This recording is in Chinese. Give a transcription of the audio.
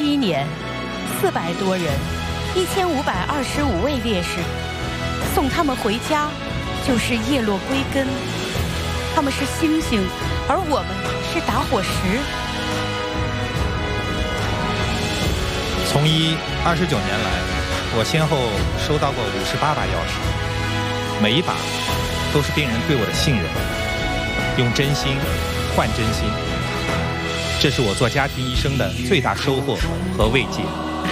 17年，400多人，1525位烈士，送他们回家，就是叶落归根。他们是星星，而我们是打火石。 从医29年来，我先后收到过58把钥匙，每一把都是病人对我的信任，用真心换真心，这是我做家庭医生的最大收获和慰藉。